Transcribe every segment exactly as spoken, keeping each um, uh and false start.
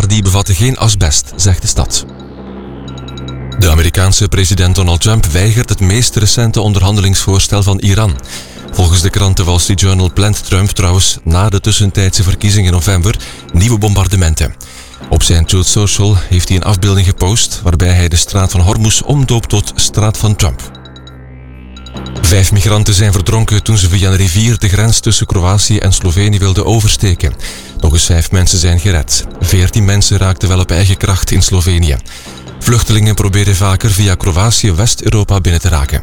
maar die bevatten geen asbest, zegt de stad. De Amerikaanse president Donald Trump weigert het meest recente onderhandelingsvoorstel van Iran. Volgens de krant The Wall Street Journal plant Trump trouwens na de tussentijdse verkiezingen in november nieuwe bombardementen. Op zijn Truth Social heeft hij een afbeelding gepost waarbij hij de straat van Hormuz omdoopt tot straat van Trump. Vijf migranten zijn verdronken toen ze via een rivier de grens tussen Kroatië en Slovenië wilden oversteken. Nog eens vijf mensen zijn gered. Veertien mensen raakten wel op eigen kracht in Slovenië. Vluchtelingen proberen vaker via Kroatië West-Europa binnen te raken.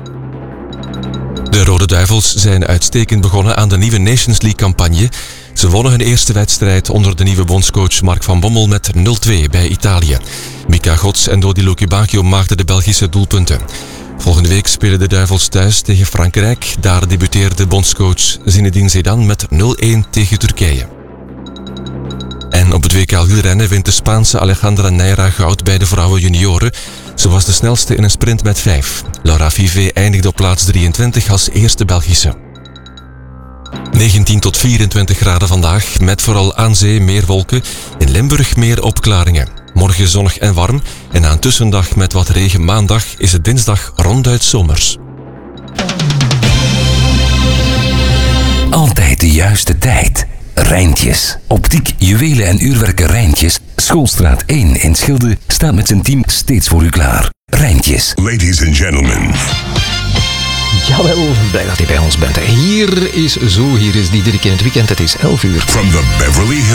De Rode Duivels zijn uitstekend begonnen aan de nieuwe Nations League-campagne. Ze wonnen hun eerste wedstrijd onder de nieuwe bondscoach Mark van Bommel met nul twee bij Italië. Mika Gods en Dodi Lukebakio maakten de Belgische doelpunten. Volgende week spelen de Duivels thuis tegen Frankrijk. Daar debuteerde bondscoach Zinedine Zidane met nul een tegen Turkije. En op het W K wielrennen wint de Spaanse Alejandra Neira goud bij de vrouwen junioren. Ze was de snelste in een sprint met vijf. Laura Vivet eindigde op plaats drieëntwintig als eerste Belgische. negentien tot vierentwintig graden vandaag, met vooral aan zee meer wolken. In Limburg meer opklaringen. Morgen zonnig en warm en na een tussendag met wat regen maandag is het dinsdag ronduit zomers. Altijd de juiste tijd. Rijntjes. Optiek, juwelen en uurwerken Rijntjes. Schoolstraat één in Schilde staat met zijn team steeds voor u klaar. Rijntjes. Ladies and gentlemen. Jawel, blij dat je bij ons bent. Hier is Zo, hier is Diederik in het weekend. Het is elf uur. From the Beverly Hills.